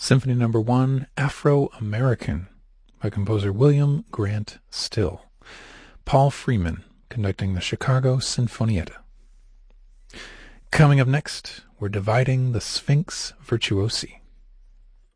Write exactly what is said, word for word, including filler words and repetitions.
Symphony Number One, Afro-American, by composer William Grant Still. Paul Freeman conducting the Chicago Sinfonietta. Coming up next, we're dividing the Sphinx Virtuosi.